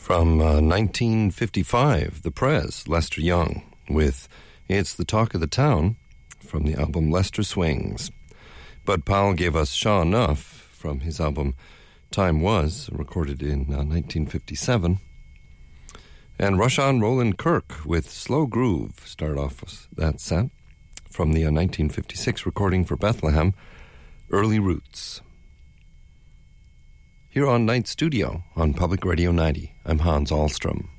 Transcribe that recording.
From 1955, The Prez, Lester Young, with It's the Talk of the Town from the album Lester Swings. Bud Powell gave us Sha Enough from his album Time Was, recorded in 1957. And Rushan Roland Kirk with Slow Groove started off that set from the 1956 recording for Bethlehem, Early Roots. Here on Night Studio on Public Radio 90, I'm Hans Ahlstrom.